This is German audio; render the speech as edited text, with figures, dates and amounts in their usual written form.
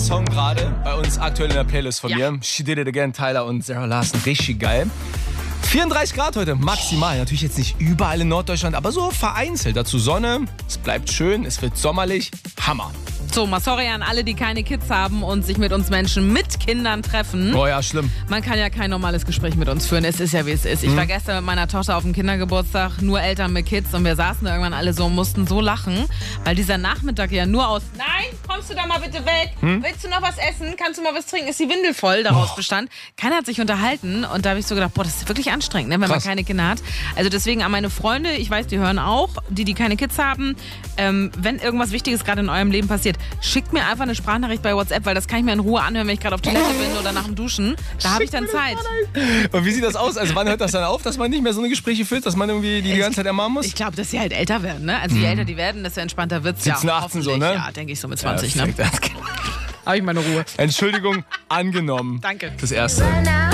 Song gerade bei uns aktuell in der Playlist von mir. She Did It Again, Tyler und Sarah Larson. Richtig geil. 34 Grad heute, maximal. Natürlich jetzt nicht überall in Norddeutschland, aber so vereinzelt. Dazu Sonne, es bleibt schön, es wird sommerlich. Hammer. So, mal sorry an alle, die keine Kids haben und sich mit uns Menschen mit Kindern treffen. Oh ja, schlimm. Man kann ja kein normales Gespräch mit uns führen. Es ist ja, wie es ist. Ich war gestern mit meiner Tochter auf dem Kindergeburtstag, nur Eltern mit Kids, und wir saßen da irgendwann alle so und mussten so lachen, weil dieser Nachmittag ja nur aus Nein, kommst du da mal bitte weg? Willst du noch was essen? Kannst du mal was trinken? Ist die Windel voll daraus bestand. Keiner hat sich unterhalten und da habe ich so gedacht, boah, das ist wirklich anstrengend, ne, wenn man keine Kinder hat. Also deswegen an meine Freunde, ich weiß, die hören auch, die keine Kids haben, wenn irgendwas Wichtiges gerade in eurem Leben passiert, schickt mir einfach eine Sprachnachricht bei WhatsApp, weil das kann ich mir in Ruhe anhören, wenn ich gerade auf Toilette bin oder nach dem Duschen. Da habe ich dann Zeit. Und wie sieht das aus? Also wann hört das dann auf, dass man nicht mehr so eine Gespräche führt, dass man irgendwie die ganze Zeit ermahnen muss? Ich glaube, dass sie halt älter werden, ne? Also je älter die werden, desto entspannter wird es. 17, 18 so, ne? Ja, denke ich so mit 20, ja, ne? Habe ich meine Ruhe. Entschuldigung, angenommen. Danke. Das Erste.